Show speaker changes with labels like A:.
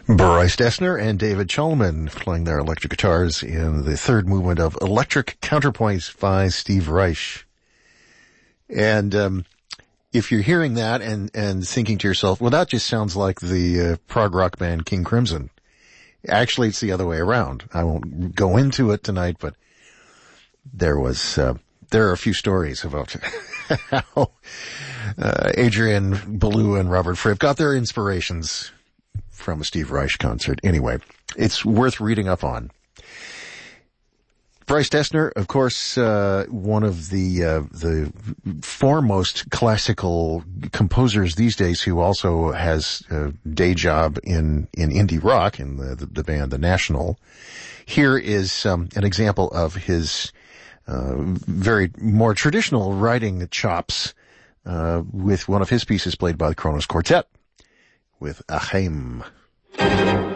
A: Bryce Dessner and David Chalman playing their electric guitars in the third movement of Electric Counterpoint by Steve Reich. And if you're hearing that and thinking to yourself, well, that just sounds like the prog rock band King Crimson. Actually, it's the other way around. I won't go into it tonight, but there are a few stories about how Adrian Belew and Robert Fripp got their inspirations from a Steve Reich concert. Anyway, it's worth reading up on. Bryce Dessner, of course, one of the foremost classical composers these days, who also has a day job in indie rock in the band The National. Here is an example of his very more traditional writing chops with one of his pieces played by the Kronos Quartet with Achim.